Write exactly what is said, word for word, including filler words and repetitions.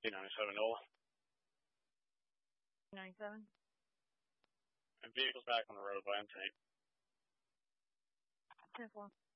P ninety-seven Nola. ninety-seven. And vehicles back on the road by M ten. ten four.